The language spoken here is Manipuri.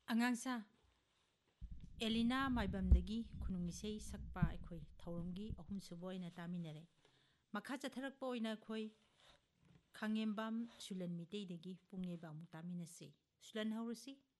ꯑꯉꯥꯡꯁꯥ ꯑꯦꯂꯤꯅꯥ ꯃꯥꯏꯕꯝꯗꯒꯤ ꯈꯨꯅꯨꯡ ꯏꯁꯩ ꯁꯛꯄ ꯑꯩꯈꯣꯏ ꯊꯧꯔꯝꯒꯤ ꯑꯍꯨꯝꯁꯨꯕ ꯑꯣꯏꯅ ꯇꯥꯃꯤꯟꯅꯔꯦ ꯃꯈꯥ ꯆꯠꯊꯔꯛꯄ ꯑꯣꯏꯅ ꯑꯩꯈꯣꯏ ꯈꯥꯡꯉꯦꯝꯕꯝ ꯁꯨꯂꯟ ꯃꯤꯇꯩꯗꯒꯤ ꯄꯨꯡꯅꯦꯕ ꯑꯃꯨꯛ ꯇꯥꯃꯤꯟꯅꯁꯤ ꯁꯨꯂꯟ ꯍꯧꯔꯁꯤ